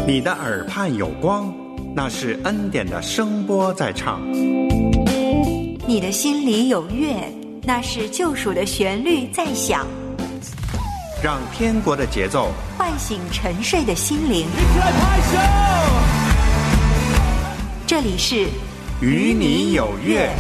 你的耳畔有光，那是恩典的声波在唱。 你的心里有乐，那是救赎的旋律在响。 让天国的节奏唤醒沉睡的心灵。这里是与你有约。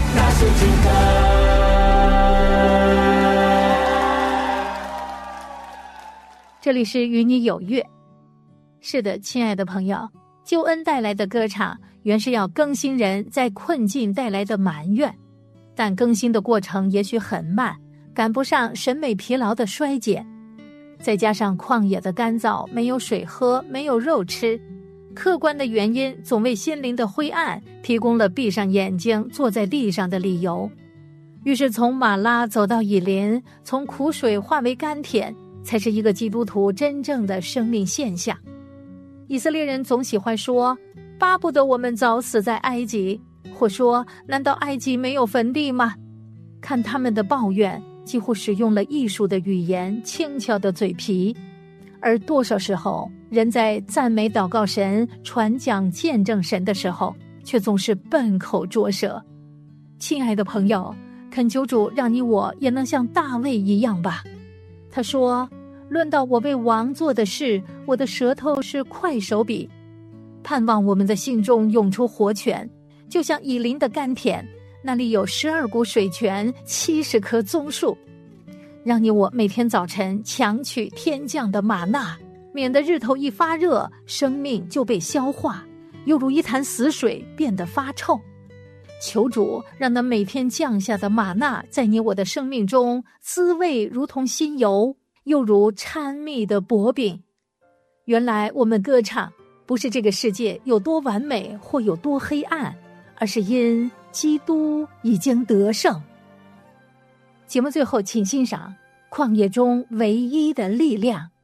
这里是与你有约。是的，亲爱的朋友，救恩带来的歌唱原是要更新人在困境带来的埋怨，但更新的过程也许很慢，赶不上审美疲劳的衰减，再加上旷野的干燥，没有水喝，没有肉吃，客观的原因总为心灵的灰暗提供了闭上眼睛坐在地上的理由。于是从马拉走到以琳，从苦水化为甘甜，才是一个基督徒真正的生命现象。以色列人总喜欢说，巴不得我们早死在埃及，或说，难道埃及没有坟地吗？看他们的抱怨，几乎使用了艺术的语言，轻巧的嘴皮。而多少时候，人在赞美祷告神、传讲见证神的时候，却总是笨口拙舌。亲爱的朋友，恳求主让你我也能像大卫一样吧。他说，论到我为王做的事，我的舌头是快手笔，盼望我们的心中涌出活泉，就像以琳的甘甜，那里有12股水泉，70棵棕树。让你我每天早晨强取天降的玛纳，免得日头一发热，生命就被消化，犹如一潭死水变得发臭。求主让那每天降下的玛纳在你我的生命中滋味如同新油，又如掺蜜的薄饼。原来我们歌唱不是这个世界有多完美或有多黑暗，而是因基督已经得胜。节目最后请欣赏旷野中唯一的力量。